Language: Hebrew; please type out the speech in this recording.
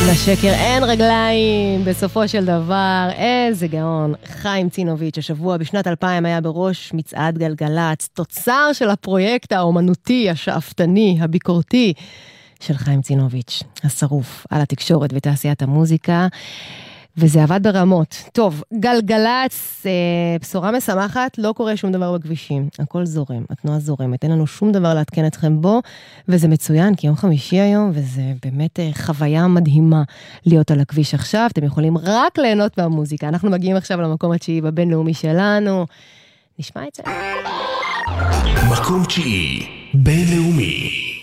לשקר אין רגליים, בסופו של דבר, איזה גאון. חיים צינוביץ' השבוע בשנת 2000 היה בראש מצעד גלגלץ, תוצר של הפרויקט האומנותי, השאפתני, הביקורתי של חיים צינוביץ', השרוף על התקשורת ותעשיית המוזיקה, וזה עבד ברמות. טוב, גלגלץ, בשורה משמחת, לא קורה שום דבר בכבישים, הכל זורם, התנועה זורמת, אין לנו שום דבר להתקן אתכם בו, וזה מצוין, כי יום חמישי היום, וזה באמת חוויה מדהימה להיות על הכביש עכשיו, אתם יכולים רק ליהנות מהמוזיקה, אנחנו מגיעים עכשיו למקום התשיעי בבינלאומי שלנו, נשמע את זה. מקום תשיעי, בינלאומי.